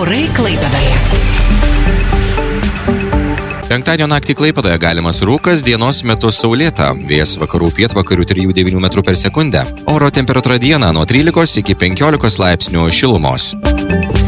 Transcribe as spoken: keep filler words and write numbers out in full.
Orai Klaipėdoje. Penktadienio naktį Klaipėdoje galimas rūkas, dienos metu saulėta. Vėjas vakarų pietvakarių trijų devynių metrų per sekundę. Oro temperatūra dieną nuo trylikos iki penkiolikos laipsnių šilumos.